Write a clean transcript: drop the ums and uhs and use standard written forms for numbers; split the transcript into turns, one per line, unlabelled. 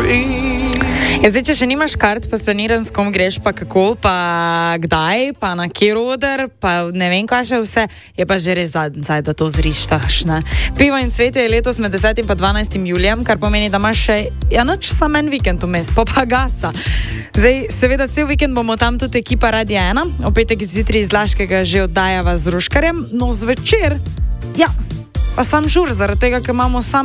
Zdaj, če še nimaš kart, pa splaniran, s kom greš, pa kako, pa kdaj, pa na kjer oder, pa ne vem, kaj še vse, je pa že res zadnjaj, da to zrištaš, ne. Pivo in cvetje je letos med 10. pa 12. julijem, kar pomeni, da imaš še, noč samo en vikend vmes, pa gasa. Zdaj, seveda, cel vikend bomo tam tudi ekipa Radia 1, o petek zjutraj iz Laškega že oddajava z Ruškarjem, no zvečer, pa sam žur, zaradi tega, ker imamo sam